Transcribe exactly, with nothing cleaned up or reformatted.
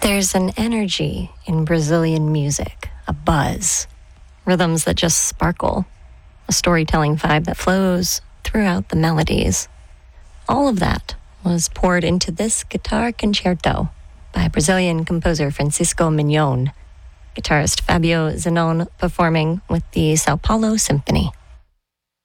There's an energy in Brazilian music, a buzz, rhythms that just sparkle, a storytelling vibe that flows throughout the melodies. All of that was poured into this guitar concerto by Brazilian composer Francisco Mignon, guitarist Fabio Zenón performing with the Sao Paulo Symphony.